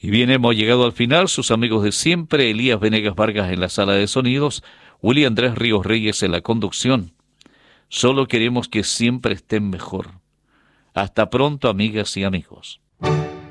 Y bien, hemos llegado al final, sus amigos de siempre, Elías Venegas Vargas en la sala de sonidos, Willy Andrés Ríos Reyes en la conducción. Solo queremos que siempre estén mejor. Hasta pronto, amigas y amigos.